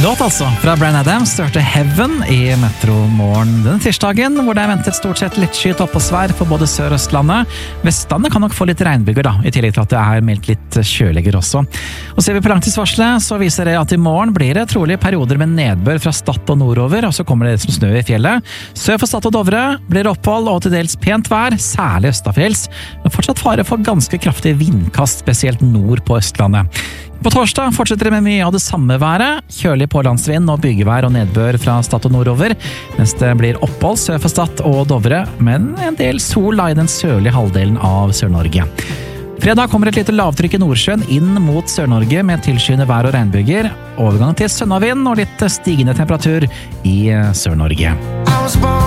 Låt altså fra Bryan Adams hørte Heaven i Metro Morgen denne tirsdagen, hvor det er ventet stort sett lettskyet oppholdsvær for både Sør- og Østlandet. Vestlandet kan nok få litt regnbyger da, i tillegg til at det er meldt litt kjøligere også. Og ser vi på langtidsvarselet, så viser det at i morgen blir det trolig perioder med nedbør fra Stad og nordover, og så kommer det som snø i fjellet. Sør for Stad og Dovre blir det opphold og til dels pent vær, særlig østafjells, men fortsatt fare for ganske kraftig vindkast, spesielt nord på Østlandet. På torsdag fortsetter det med mye av det samme været, kjølig pålandsvind og bygevær og nedbør fra Stad og nordover, mens det blir opphold sør for Stad og Dovre, men en del sol i den sørlige halvdelen av Sør-Norge. Fredag kommer et lite lavtrykk i Nordsjøen inn mot Sør-Norge med tilskyende vær og regnbyger, overgang til sønnavind og litt stigende temperatur i Sør-Norge.